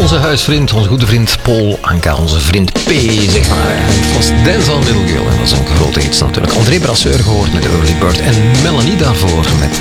onze huisvriend, onze goede vriend Paul Anka, onze vriend P, zeg maar. Het was Dance on Little Girl en dat is een grote hit natuurlijk. André Brasseur gehoord met Early Bird en Melanie daarvoor met